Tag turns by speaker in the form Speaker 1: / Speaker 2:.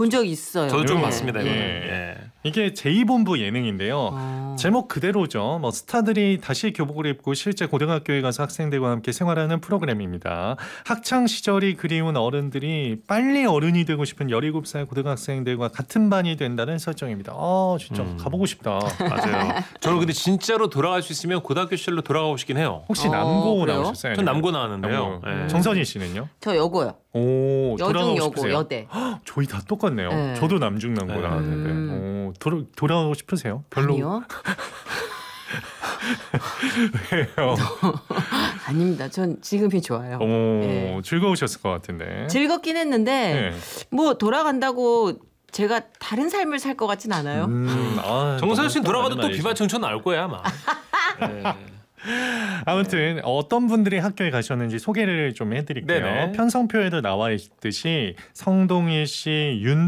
Speaker 1: 본 적 있어요.
Speaker 2: 저도 좀
Speaker 1: 네.
Speaker 2: 봤습니다. 이거.
Speaker 3: 예. 이게 제2본부 예능인데요. 제목 그대로죠. 뭐 스타들이 다시 교복을 입고 실제 고등학교에 가서 학생들과 함께 생활하는 프로그램입니다. 학창 시절이 그리운 어른들이 빨리 어른이 되고 싶은 17살 고등학생들과 같은 반이 된다는 설정입니다. 진짜 가보고 싶다.
Speaker 2: 맞아요. 저는 근데 진짜로 돌아갈 수 있으면 고등학교 시절로 돌아가고 싶긴 해요.
Speaker 3: 혹시 남고
Speaker 1: 그래요?
Speaker 3: 나오셨어요?
Speaker 2: 전 남고 나왔는데요. 예.
Speaker 3: 정선희 씨는요?
Speaker 1: 저 여고요.
Speaker 3: 오,
Speaker 1: 여중
Speaker 3: 돌아가고
Speaker 1: 여고
Speaker 3: 싶으세요?
Speaker 1: 여대.
Speaker 3: 저희 다 똑같네요.
Speaker 1: 네.
Speaker 3: 저도 남중남고
Speaker 2: 네.
Speaker 3: 나왔는데 돌아가고 싶으세요? 별로.
Speaker 1: 아니요.
Speaker 3: 왜요?
Speaker 1: 아닙니다. 전 지금이 좋아요. 네.
Speaker 3: 즐거우셨을 것 같은데.
Speaker 1: 즐겁긴 했는데
Speaker 3: 네.
Speaker 1: 뭐 돌아간다고 제가 다른 삶을 살 것 같진 않아요.
Speaker 2: 정선 씨는 돌아가도 또 비바청천 나올 거야 아마. 네.
Speaker 3: 아무튼 어떤 분들이 학교에 가셨는지 소개를 좀 해드릴게요.
Speaker 2: 네네.
Speaker 3: 편성표에도 나와 있듯이 성동일 씨,